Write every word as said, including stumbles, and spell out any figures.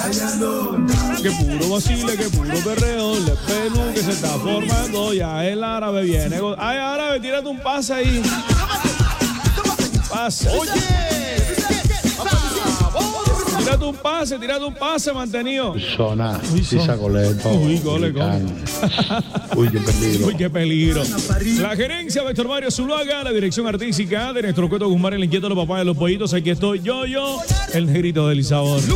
Que puro vacile, que puro perreo, le penú que se está formando, ya el árabe viene. Ay, árabe, tírate un pase ahí. Pase. Oye. Tírate un pase, tírate un pase, mantenido. Zona, Sisa Coleto. Uy, gole, gole. Uy, qué peligro. Uy, qué peligro. La gerencia, Víctor Mario Zuluaga, la dirección artística de nuestro Cueto Guzmán, el inquieto de los papás de los pollitos. Aquí estoy yo, yo, el negrito del Izabor.